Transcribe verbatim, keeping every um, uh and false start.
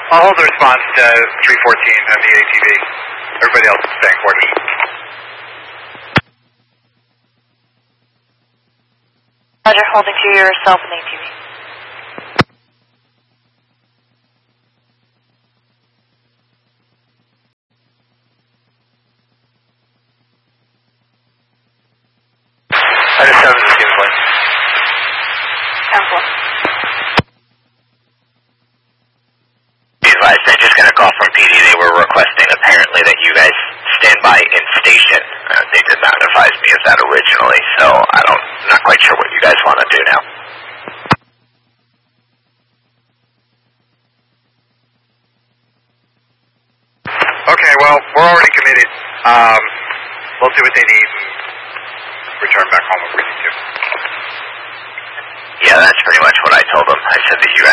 I'll hold the response to three fourteen on the A T V. Everybody else is staying quarters. Roger, holding to yourself in the A T V. I just seven to ten point. ten four. Be advised, I just got a call from P D. They were requesting apparently that you guys stand by in station. Uh, they did not advise me of that originally, so I don't, I'm not quite sure what you guys want to do now. Okay, well, we're already committed. Um, we'll do what they need and return back home if we need to. Yeah, that's pretty much what I told them. I said that you